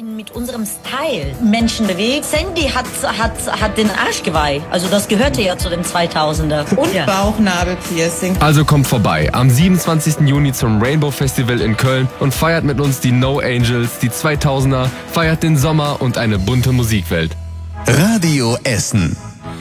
mit unserem Style Menschen bewegt. Sandy hat den Arschgeweih. Also das gehörte ja zu den 2000er. Und ja. Bauchnabelpiercing. Also kommt vorbei am 27. Juni zum Rainbow Festival in Köln und feiert mit uns die No Angels, die 2000er, feiert den Sommer und eine bunte Musikwelt. Radio Essen.